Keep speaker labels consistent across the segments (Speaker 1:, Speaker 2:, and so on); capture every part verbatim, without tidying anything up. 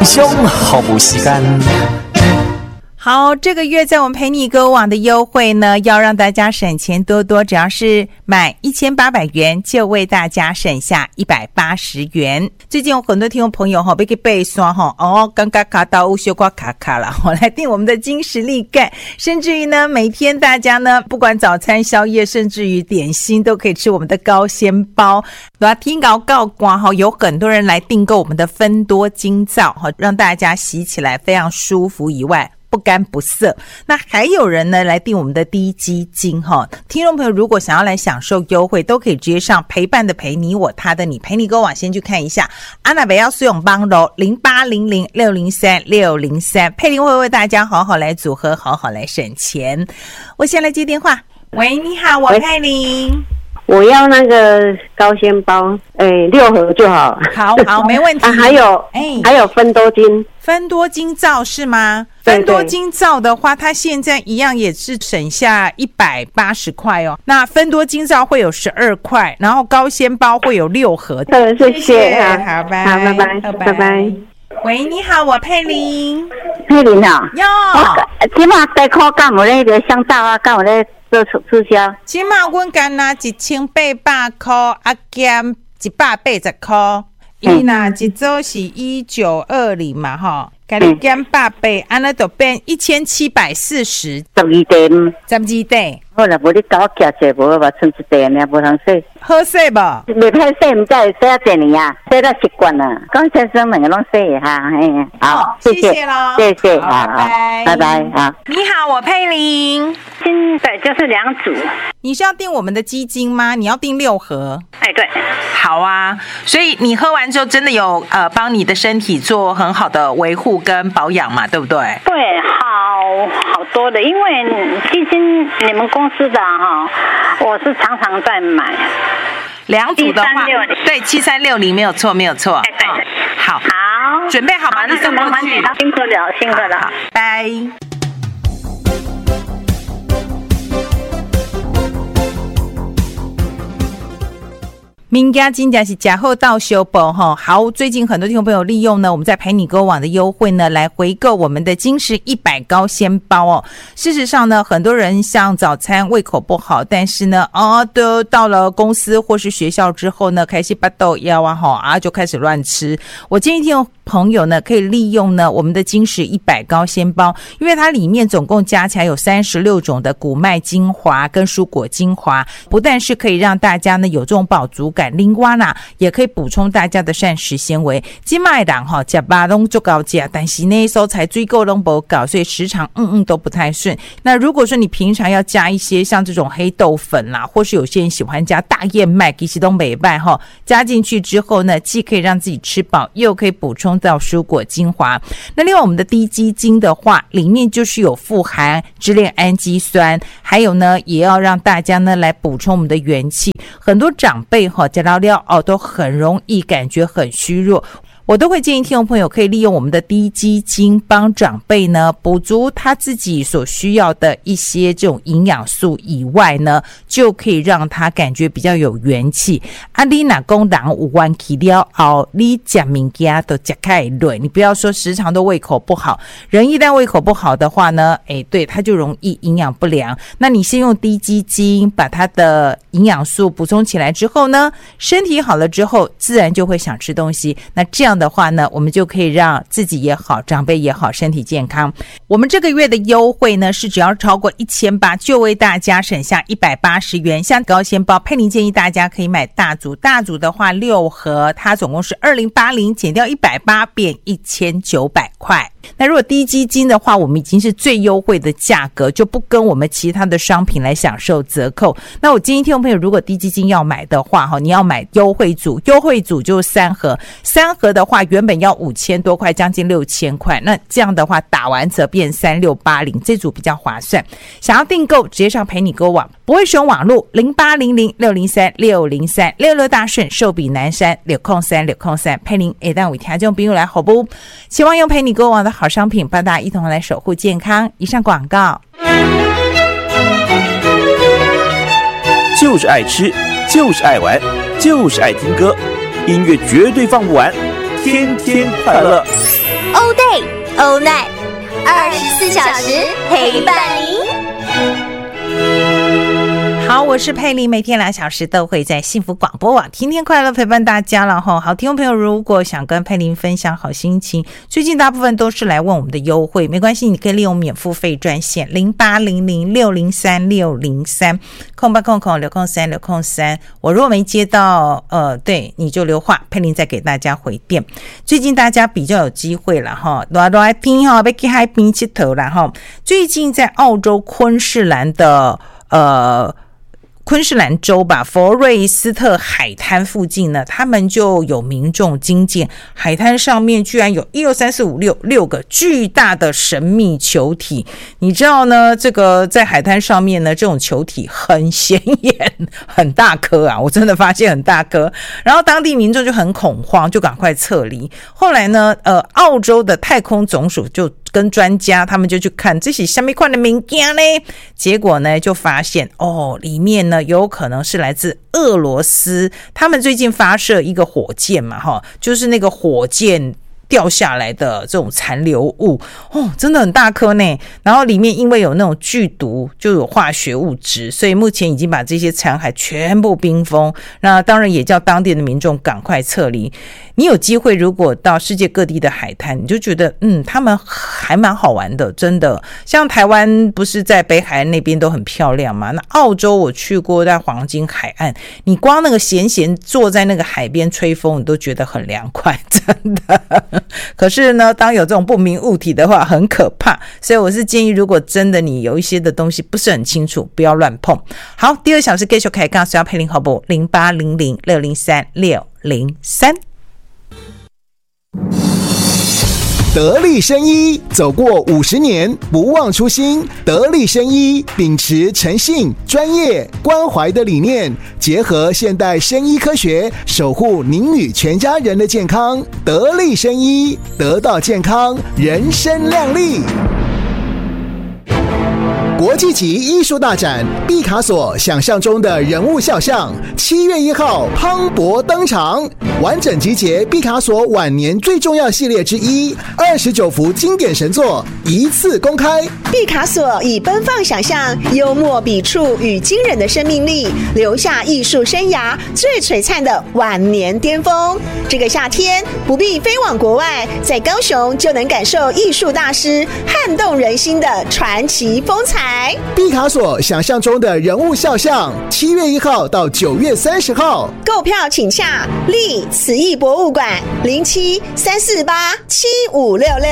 Speaker 1: 上服务时间。
Speaker 2: 好，这个月在我们陪你购物网的优惠呢，要让大家省钱多多，只要是买一千八百元就为大家省下一百八十元。最近有很多听众朋友哈，被给背刷哈，哦，刚刚卡到乌修瓜卡卡了，我来订我们的金石力钙，甚至于呢，每天大家呢，不管早餐、宵夜，甚至于点心，都可以吃我们的高纤包。对啊，听稿告光哈，有很多人来订购我们的芬多精皂哈，让大家洗起来非常舒服以外，不干不涩。那还有人呢来订我们的低基金哈，听众朋友如果想要来享受优惠，都可以直接上陪伴的陪你我他的你陪你购网先去看一下。安娜北要苏永邦喽，零八零零六零三六零三，佩玲会为大家好好来组合，好好来省钱。我先来接电话，喂，你好，我佩玲。
Speaker 3: 我要那个高纤包，诶，六盒就好。
Speaker 2: 好好，没问题。
Speaker 3: 啊，还有，
Speaker 2: 哎，
Speaker 3: 还有芬多精，
Speaker 2: 芬多精皂是吗？
Speaker 3: 对对，
Speaker 2: 芬多精皂的话，它现在一样也是省下一百八十块哦。那芬多精皂会有十二块，然后高纤包会有六盒。
Speaker 3: 呃，谢谢，
Speaker 2: 好，拜
Speaker 3: 好，拜拜，拜拜。
Speaker 2: 喂，你好，我佩玲。
Speaker 3: 佩玲啊，
Speaker 2: 哟，
Speaker 3: 起码得靠干我那个香皂啊，干我那做促销。
Speaker 2: 起码阮干拿一千八百块，啊减一百八十块。伊那一周是一九二零嘛，吼。给你减八倍，安那就变一千七百四十。
Speaker 3: 十二袋，
Speaker 2: 十二袋。
Speaker 3: 好啦，无你搞我夹者，无我把剩一袋呢，无通洗。
Speaker 2: 好洗无？
Speaker 3: 未歹洗，唔知会洗啊几年啊？洗到习惯啦。刚才生两个拢洗一下，嘿，好，谢谢，
Speaker 2: 谢谢咯，
Speaker 3: 谢谢，
Speaker 2: 好，拜拜，
Speaker 3: 拜拜，好。
Speaker 2: 你好，我佩玲。
Speaker 4: 现在就是两组。
Speaker 2: 你是要订我们的鸡精吗？你要订六盒？
Speaker 4: 哎，对。
Speaker 2: 好啊，所以你喝完之后真的有呃帮你的身体做很好的维护跟保养嘛，对不对？
Speaker 4: 对，好好多的，因为基金你们公司的哈，我是常常在买。
Speaker 2: 两组的话，对，七三六零没有错，没有错。
Speaker 4: 对对，
Speaker 2: 哦，好，
Speaker 4: 好，
Speaker 2: 准备好吗？
Speaker 4: 那送过去，辛苦了，辛苦了，
Speaker 2: 拜。民家金甲是假后到修补哈，好，最近很多听众朋友利用呢，我们在陪你购网的优惠呢，来回购我们的金石一百高纤包哦。事实上呢，很多人像早餐胃口不好，但是呢，哦，都到了公司或是学校之后呢，开始巴豆腰啊哈啊就开始乱吃。我建议听众朋友呢，可以利用呢我们的金石一百高纤包，因为它里面总共加起来有三十六种的谷麦精华跟蔬果精华，不但是可以让大家呢有这种饱足感，另外呢也可以补充大家的膳食纤维。现在的人哈吃饱都很高吃，但是那时候才追够都不够，所以时常嗯嗯都不太顺。那如果说你平常要加一些像这种黑豆粉啦，或是有些人喜欢加大燕麦，其实都没办哈，加进去之后呢，既可以让自己吃饱，又可以补充到蔬果精华。那另外我们的低基精的话，里面就是有富含支链氨基酸，还有呢也要让大家呢来补充我们的元气。很多长辈哈吃到料哦都很容易感觉很虚弱，我都会建议听众朋友可以利用我们的低基精帮长辈呢补足他自己所需要的一些这种营养素以外呢，就可以让他感觉比较有元气。啊，你若讲人有元气了后，你吃物件都吃开累，你不要说时常都胃口不好。人一旦胃口不好的话呢，哎，对，他就容易营养不良。那你先用低基精把他的营养素补充起来之后呢，身体好了之后，自然就会想吃东西。那这样的话呢，我们就可以让自己也好，长辈也好，身体健康。我们这个月的优惠呢，是只要超过一千八百，就为大家省下一百八十元。像高纤包，佩妮建议大家可以买大组，大组的话六盒，它总共是二零八零，减掉一百八变一千九百块。那如果低基金的话，我们已经是最优惠的价格，就不跟我们其他的商品来享受折扣。那我建议听众朋友，如果低基金要买的话，你要买优惠组，优惠组就是三盒，三盒的话原本要五千多块，将近六千块，那这样的话打完折变三六八零，这组比较划算。想要订购，直接上陪你购网，不会使用网络零八零零六零三六零三，六六大顺寿比南山六空三六空三，陪您一旦为听众朋友来好不？希望用陪你购网的好商品帮大家一同来守护健康。以上广告。
Speaker 5: 就是爱吃，就是爱玩，就是爱听歌，音乐绝对放不完，天天快乐。
Speaker 1: All day All night， 二十四小时陪伴您。
Speaker 2: 好，我是佩玲，每天两小时都会在幸福广播网天天快乐陪伴大家了哈。好，听众朋友，如果想跟佩玲分享好心情，最近大部分都是来问我们的优惠，没关系，你可以利用免付费专线零八零零六零三六零三空八空空六空三六空三。我如果没接到，呃，对，你就留话，佩玲再给大家回电。最近大家比较有机会了哈，来来听哈，要去海边佚佗啦哈。最近在澳洲昆士兰的呃。昆士兰州吧，佛瑞斯特海滩附近呢，他们就有民众惊见海滩上面居然有一二三四五六六个巨大的神秘球体。你知道呢，这个在海滩上面呢，这种球体很显眼，很大颗啊，我真的发现很大颗。然后当地民众就很恐慌，就赶快撤离。后来呢，呃，澳洲的太空总署就跟专家他们就去看这是什么款的物件呢？结果呢，就发现哦，里面呢有可能是来自俄罗斯，他们最近发射一个火箭嘛，哈，就是那个火箭掉下来的这种残留物哦，真的很大颗呢。然后里面因为有那种剧毒，就有化学物质，所以目前已经把这些残骸全部冰封。那当然也叫当地的民众赶快撤离。你有机会如果到世界各地的海滩，你就觉得嗯，他们还蛮好玩的，真的。像台湾不是在北海岸那边都很漂亮吗？那澳洲我去过，在黄金海岸，你光那个闲闲坐在那个海边吹风，你都觉得很凉快，真的。可是呢，当有这种不明物体的话，很可怕。所以我是建议，如果真的你有一些的东西不是很清楚，不要乱碰。好，第二小时继续开讲，需要佩玲好不？零八零零六零三六零三。
Speaker 6: 得力生医走过五十年，不忘初心。得力生医秉持诚信、专业、关怀的理念，结合现代生医科学，守护您与全家人的健康。得力生医，得到健康，人生亮丽。国际级艺术大展毕卡索想象中的人物肖像，七月一号磅礴登场，完整集结毕卡索晚年最重要系列之一，二十九幅经典神作一次公开。
Speaker 7: 毕卡索以奔放想象、幽默笔触与惊人的生命力，留下艺术生涯最璀璨的晚年巅峰。这个夏天不必飞往国外，在高雄就能感受艺术大师撼动人心的传奇风采。
Speaker 6: 毕卡索想象中的人物肖像，七月一号到九月三十号，
Speaker 7: 购票请洽立慈艺博物馆零七三四八七五六六。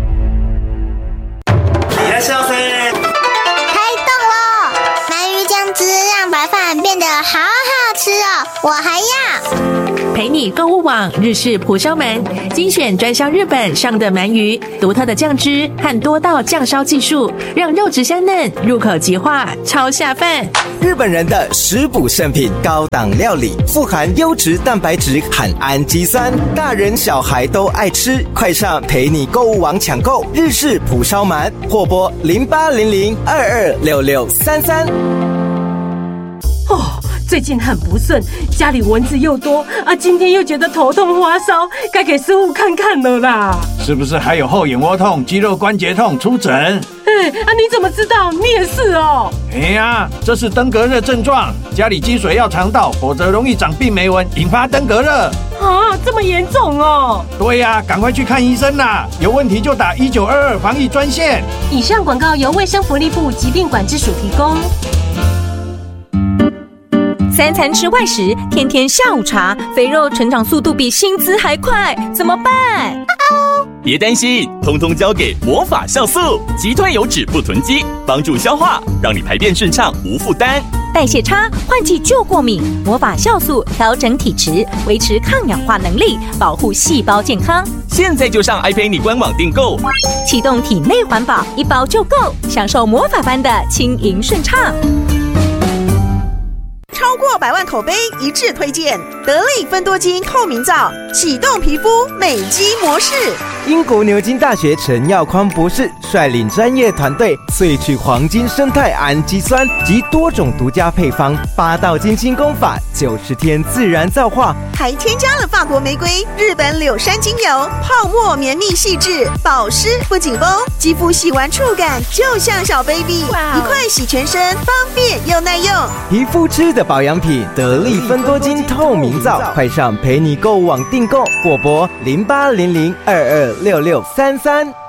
Speaker 8: いらっしゃいませ。
Speaker 1: 开动喽！鳗鱼酱汁让白饭变得好好吃哦，我还要。
Speaker 9: 陪你购物网日式蒲烧鳗，精选专销日本上的鳗鱼，独特的酱汁和多道酱烧技术，让肉质香嫩，入口即化，超下饭。
Speaker 10: 日本人的食补圣品，高档料理，富含优质蛋白质和氨基酸，大人小孩都爱吃。快上陪你购物网抢购日式蒲烧鳗，或拨零八零零二二六六三三。
Speaker 11: 哦，最近很不顺，家里蚊子又多啊，今天又觉得头痛发烧，该给师傅看看了啦。
Speaker 12: 是不是还有后眼窝痛、肌肉关节痛？出诊。
Speaker 11: 哎啊，你怎么知道？你也是哦。
Speaker 12: 哎呀，这是登革热症状，家里积水要肠道，否则容易长病媒蚊，引发登革热。
Speaker 11: 啊，这么严重哦。
Speaker 12: 对呀、啊，赶快去看医生啦！有问题就打一九二二防疫专线。
Speaker 11: 以上广告由卫生福利部疾病管制署提供。
Speaker 13: 三餐吃外食，天天下午茶，肥肉成长速度比薪资还快，怎么办？
Speaker 5: 别担心，通通交给魔法酵素，击退油脂不囤积，帮助消化，让你排便顺畅无负担。
Speaker 13: 代谢差，换季就过敏，魔法酵素调整体质，维持抗氧化能力，保护细胞健康。
Speaker 5: 现在就上 iPay 官网订购，
Speaker 13: 启动体内环保，一包就够，享受魔法般的轻盈顺畅。
Speaker 7: 超过百万口碑一致推荐，得力芬多精透明皂， 启动皮肤美肌模式。
Speaker 10: 英国牛津大学陈耀匡博士率领专业团队萃取黄金生态氨基酸及多种独家配方，八道精心功法，九十天自然造化，
Speaker 7: 还添加了法国玫瑰、日本柳杉精油，泡沫绵密细致，保湿不紧绷，肌肤洗完触感就像小 baby， 一块洗全身，方便又耐用。
Speaker 10: 皮肤吃的保养品，得力芬多精透明皂，快上陪你购物网订购，或拨零八零零二二六六三三。